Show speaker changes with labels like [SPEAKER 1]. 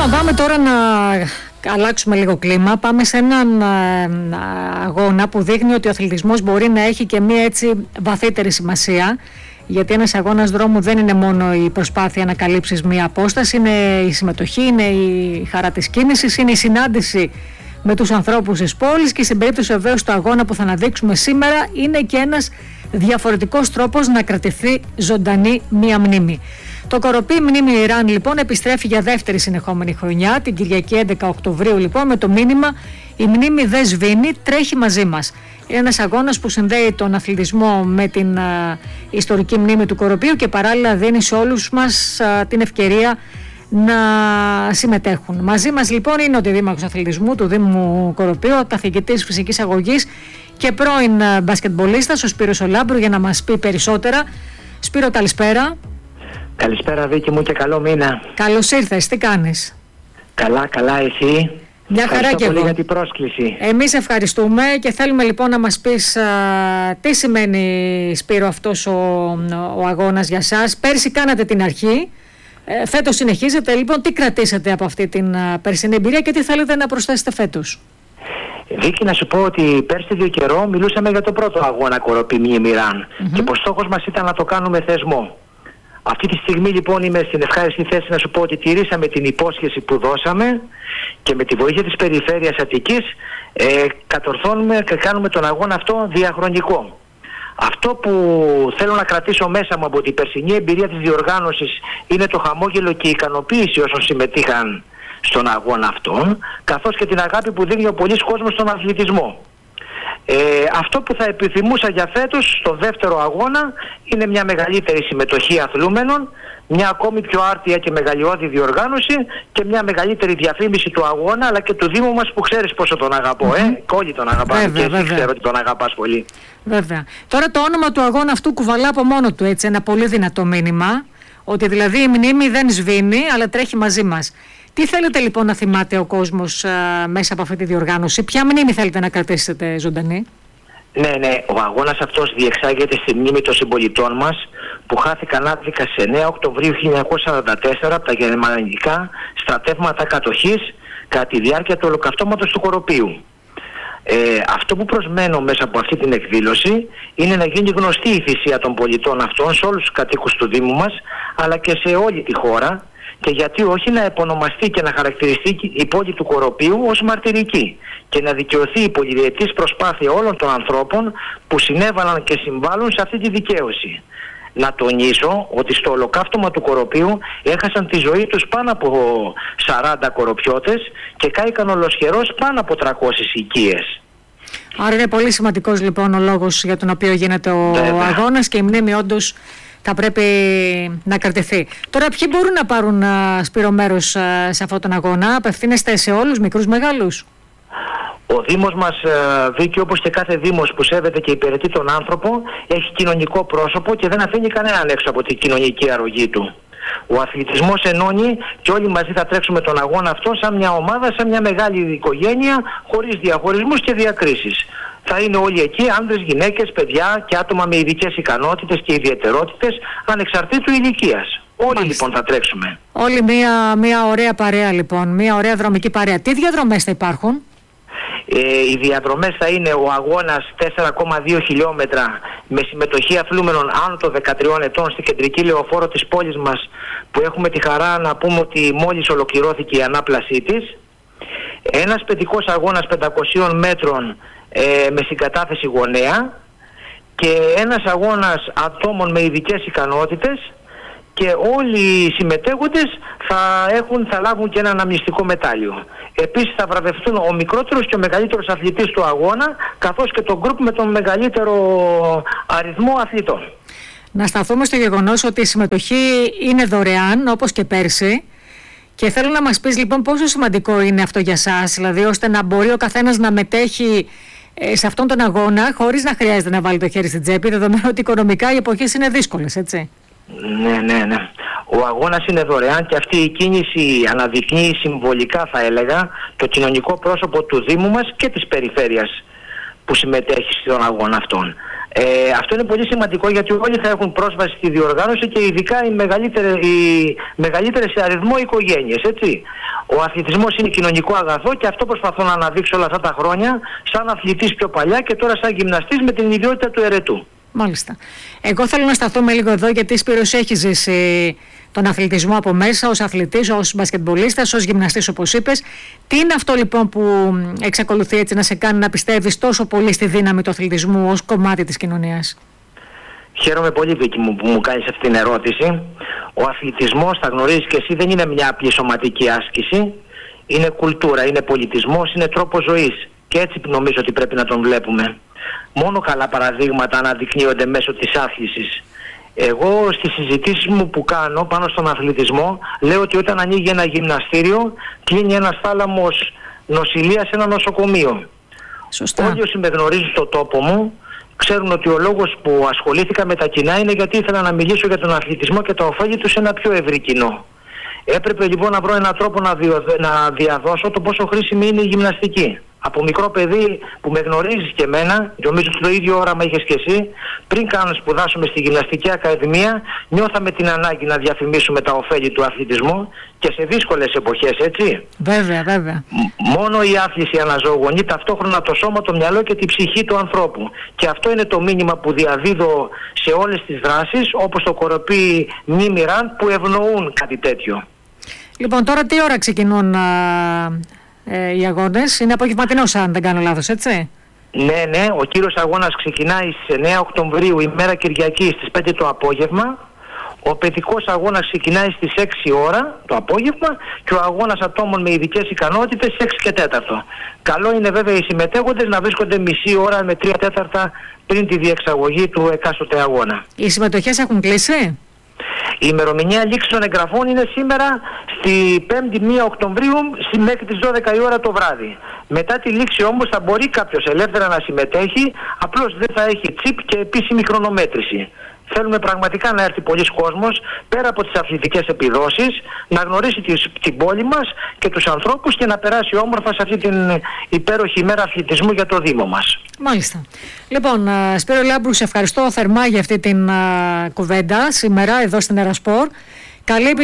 [SPEAKER 1] Λοιπόν, πάμε τώρα να αλλάξουμε λίγο κλίμα. Πάμε σε έναν αγώνα που δείχνει ότι ο αθλητισμός μπορεί να έχει και μία έτσι βαθύτερη σημασία. Γιατί ένας αγώνας δρόμου δεν είναι μόνο η προσπάθεια να καλύψεις μία απόσταση, είναι η συμμετοχή, είναι η χαρά της κίνησης, είναι η συνάντηση με τους ανθρώπους της πόλης και στην περίπτωση βεβαίως του αγώνα που θα αναδείξουμε σήμερα είναι και ένας διαφορετικός τρόπος να κρατηθεί ζωντανή μία μνήμη. Το Κοροπή Μνήμη Ιράν λοιπόν επιστρέφει για δεύτερη συνεχόμενη χρονιά, την Κυριακή 11 Οκτωβρίου λοιπόν, με το μήνυμα «Η μνήμη δεν σβήνει, τρέχει μαζί μας». Είναι ένας αγώνας που συνδέει τον αθλητισμό με την ιστορική μνήμη του Κοροπίου και παράλληλα δίνει σε όλους μας την ευκαιρία να συμμετέχουν. Μαζί μας λοιπόν είναι ο Δήμαρχος Αθλητισμού του Δήμου Κοροπίου, ο καθηγητής φυσικής αγωγής και πρώην μπασκετμπολίστας, ο Σπύρος Ολάμπρου, για να μας πει περισσότερα. Σπύρο, καλησπέρα.
[SPEAKER 2] Καλησπέρα Βίκη μου και καλό μήνα.
[SPEAKER 1] Καλώς ήρθες, τι κάνεις?
[SPEAKER 2] Καλά, εσύ?
[SPEAKER 1] Μια χαρά και εγώ.
[SPEAKER 2] Πολύ για την πρόσκληση.
[SPEAKER 1] Εμείς ευχαριστούμε και θέλουμε λοιπόν να μας πεις τι σημαίνει, Σπύρο, αυτός ο αγώνας για σας. Πέρσι κάνατε την αρχή, φέτος συνεχίζετε, λοιπόν τι κρατήσατε από αυτή την περσινή εμπειρία και τι θέλετε να προσθέσετε φέτος?
[SPEAKER 2] Βίκη, να σου πω ότι πέρσι δύο καιρό μιλούσαμε για το πρώτο αγώνα Κοροπή Μνήμη Ιράν και πως στόχος μας ήταν να το κάνουμε θεσμό. Αυτή τη στιγμή λοιπόν είμαι στην ευχάριστη θέση να σου πω ότι τηρήσαμε την υπόσχεση που δώσαμε και με τη βοήθεια της Περιφέρειας Αττικής κατορθώνουμε και κάνουμε τον αγώνα αυτό διαχρονικό. Αυτό που θέλω να κρατήσω μέσα μου από την περσινή εμπειρία της διοργάνωσης είναι το χαμόγελο και η ικανοποίηση όσων συμμετείχαν στον αγώνα αυτόν, καθώς και την αγάπη που δίνει ο πολλής κόσμος στον αθλητισμό. Αυτό που θα επιθυμούσα για φέτος στο δεύτερο αγώνα είναι μια μεγαλύτερη συμμετοχή αθλούμενων, μια ακόμη πιο άρτια και μεγαλειώδη διοργάνωση και μια μεγαλύτερη διαφήμιση του αγώνα αλλά και του Δήμου μας που ξέρεις πόσο τον αγαπώ. Όλοι τον αγαπάμε και εσύ ξέρω ότι τον αγαπάς πολύ.
[SPEAKER 1] Βέβαια. Τώρα το όνομα του αγώνα αυτού κουβαλά από μόνο του έτσι ένα πολύ δυνατό μήνυμα, ότι δηλαδή η μνήμη δεν σβήνει αλλά τρέχει μαζί μας. Τι θέλετε λοιπόν να θυμάται ο κόσμος μέσα από αυτή τη διοργάνωση? Ποια μνήμη θέλετε να κρατήσετε ζωντανή?
[SPEAKER 2] Ναι, ο αγώνας αυτός διεξάγεται στη μνήμη των συμπολιτών μας που χάθηκαν άδικα σε 9 Οκτωβρίου 1944 από τα γερμανικά στρατεύματα κατοχής κατά τη διάρκεια του ολοκαυτώματος του Κοροπίου. Αυτό που προσμένω μέσα από αυτή την εκδήλωση είναι να γίνει γνωστή η θυσία των πολιτών αυτών σε όλους τους κατοίκους του Δήμου μας αλλά και σε όλη τη χώρα, και γιατί όχι να επωνομαστεί και να χαρακτηριστεί η πόλη του Κοροπίου ως μαρτυρική και να δικαιωθεί η πολυδιετής προσπάθεια όλων των ανθρώπων που συνέβαλαν και συμβάλλουν σε αυτή τη δικαίωση. Να τονίσω ότι στο ολοκαύτωμα του Κοροπίου έχασαν τη ζωή τους πάνω από 40 κοροπιώτες και κάηκαν ολοσχερός πάνω από 300 οικίες.
[SPEAKER 1] Άρα είναι πολύ σημαντικός λοιπόν ο λόγος για τον οποίο γίνεται ο αγώνας και η μνήμη όντως θα πρέπει να κρατηθεί. Τώρα ποιοι μπορούν να πάρουν, Σπύρο, μέρος σε αυτόν τον αγώνα? Απευθύνεστε σε όλους, μικρούς, μεγάλους?
[SPEAKER 2] Ο Δήμος μας, Βίκη, όπως και κάθε Δήμος που σέβεται και υπηρετεί τον άνθρωπο, έχει κοινωνικό πρόσωπο και δεν αφήνει κανέναν έξω από την κοινωνική αρρωγή του. Ο αθλητισμός ενώνει και όλοι μαζί θα τρέξουμε τον αγώνα αυτό σαν μια ομάδα, σαν μια μεγάλη οικογένεια, χωρίς διαχωρισμούς και διακρίσεις. Θα είναι όλοι εκεί, άνδρες, γυναίκες, παιδιά και άτομα με ειδικές ικανότητες και ιδιαιτερότητες ανεξαρτήτου ηλικίας. Όλοι λοιπόν θα τρέξουμε.
[SPEAKER 1] Όλοι μια ωραία παρέα λοιπόν, μια ωραία δρομική παρέα. Τι διαδρομές θα υπάρχουν?
[SPEAKER 2] Οι διαδρομές θα είναι ο αγώνας 4,2 χιλιόμετρα με συμμετοχή αθλούμενων άνω των 13 ετών στην κεντρική λεωφόρο της πόλης μας, που έχουμε τη χαρά να πούμε ότι μόλις ολοκληρώθηκε η ανάπλασή της. Ένας παιδικός αγώνας 500 μέτρων με συγκατάθεση γονέα και ένας αγώνας ατόμων με ειδικές ικανότητες, και όλοι οι συμμετέχοντες θα λάβουν και ένα αναμνηστικό μετάλλιο. Επίσης θα βραβευτούν ο μικρότερος και ο μεγαλύτερος αθλητής του αγώνα, καθώς και το γκρουπ με τον μεγαλύτερο αριθμό αθλητών.
[SPEAKER 1] Να σταθούμε στο γεγονός ότι η συμμετοχή είναι δωρεάν όπως και πέρσι, και θέλω να μας πεις λοιπόν πόσο σημαντικό είναι αυτό για σας, δηλαδή ώστε να μπορεί ο καθένας να μετέχει σε αυτόν τον αγώνα χωρίς να χρειάζεται να βάλει το χέρι στην τσέπη, δεδομένου ότι οικονομικά οι εποχές είναι δύσκολες, έτσι.
[SPEAKER 2] Ναι. Ο αγώνας είναι δωρεάν και αυτή η κίνηση αναδεικνύει συμβολικά, θα έλεγα, το κοινωνικό πρόσωπο του Δήμου μας και της Περιφέρειας που συμμετέχει στον αγώνα αυτόν. Αυτό είναι πολύ σημαντικό, γιατί όλοι θα έχουν πρόσβαση στη διοργάνωση και ειδικά οι μεγαλύτερες σε αριθμό οικογένειες, έτσι. Ο αθλητισμός είναι κοινωνικό αγαθό και αυτό προσπαθώ να αναδείξω όλα αυτά τα χρόνια σαν αθλητής πιο παλιά και τώρα σαν γυμναστής με την ιδιότητα του ερετού.
[SPEAKER 1] Μάλιστα. Εγώ θέλω να σταθούμε λίγο εδώ, γιατί Σπύρος έχει ζήσει τον αθλητισμό από μέσα, ως αθλητής, ως μπασκετμπολίστας, ως γυμναστής όπως είπες. Τι είναι αυτό λοιπόν που εξακολουθεί έτσι να σε κάνει να πιστεύεις τόσο πολύ στη δύναμη του αθλητισμού ως κομμάτι της κοινωνίας?
[SPEAKER 2] Χαίρομαι πολύ, Βίκη μου, που μου κάνεις αυτή την ερώτηση. Ο αθλητισμός, θα γνωρίζεις και εσύ, δεν είναι μια απλή σωματική άσκηση. Είναι κουλτούρα, είναι πολιτισμός, είναι τρόπος ζωής. Και έτσι νομίζω ότι πρέπει να τον βλέπουμε. Μόνο καλά παραδείγματα αναδεικνύονται μέσω της άθλησης. Εγώ στις συζητήσεις μου που κάνω πάνω στον αθλητισμό λέω ότι όταν ανοίγει ένα γυμναστήριο κλείνει ένας θάλαμος νοσηλείας σε ένα νοσοκομείο.
[SPEAKER 1] Σωστά.
[SPEAKER 2] Όλοι όσοι με γνωρίζουν στο τόπο μου ξέρουν ότι ο λόγος που ασχολήθηκα με τα κοινά είναι γιατί ήθελα να μιλήσω για τον αθλητισμό και τα ωφέλη του σε ένα πιο ευρύ κοινό. Έπρεπε λοιπόν να βρω έναν τρόπο να διαδώσω το πόσο χρήσιμη είναι η γυμναστική. Από μικρό παιδί που με γνωρίζεις και εμένα, νομίζω ότι το ίδιο όραμα είχες και εσύ, πριν καν σπουδάσουμε στη Γυμναστική Ακαδημία, νιώθαμε την ανάγκη να διαφημίσουμε τα ωφέλη του αθλητισμού και σε δύσκολες εποχές, έτσι.
[SPEAKER 1] Βέβαια, βέβαια.
[SPEAKER 2] Μόνο η άθληση αναζωογονεί ταυτόχρονα το σώμα, το μυαλό και την ψυχή του ανθρώπου. Και αυτό είναι το μήνυμα που διαδίδω σε όλες τις δράσεις, όπως το κοροπή Μη Μοιράν, που ευνοούν κάτι τέτοιο.
[SPEAKER 1] Λοιπόν, τώρα τι ώρα ξεκινούν οι αγώνες? Είναι απογευματινός, αν δεν κάνω λάθος, έτσι?
[SPEAKER 2] Ναι, ο κύριος αγώνας ξεκινάει στις 9 Οκτωβρίου, ημέρα Κυριακή, στις 5 το απόγευμα. Ο παιδικός αγώνας ξεκινάει στις 6 ώρα το απόγευμα και ο αγώνας ατόμων με ειδικές ικανότητες στις 6 και 4. Καλό είναι βέβαια οι συμμετέχοντες να βρίσκονται μισή ώρα με 3/4 πριν τη διεξαγωγή του εκάστοτε αγώνα.
[SPEAKER 1] Οι συμμετοχές έχουν κλείσει?
[SPEAKER 2] Η ημερομηνία λήξης των εγγραφών είναι σήμερα στη 5η 1 Οκτωβρίου μέχρι τις 12 η ώρα το βράδυ. Μετά τη λήξη όμως θα μπορεί κάποιος ελεύθερα να συμμετέχει, απλώς δεν θα έχει τσιπ και επίσημη χρονομέτρηση. Θέλουμε πραγματικά να έρθει πολλής κόσμος, πέρα από τις αθλητικές επιδόσεις, να γνωρίσει την πόλη μας και τους ανθρώπους και να περάσει όμορφα σε αυτή την υπέροχη ημέρα αθλητισμού για το Δήμο μας.
[SPEAKER 1] Μάλιστα. Λοιπόν, Σπύρο Λάμπρου, σε ευχαριστώ θερμά για αυτή την κουβέντα σήμερα εδώ στην Ερασπορ. Καλή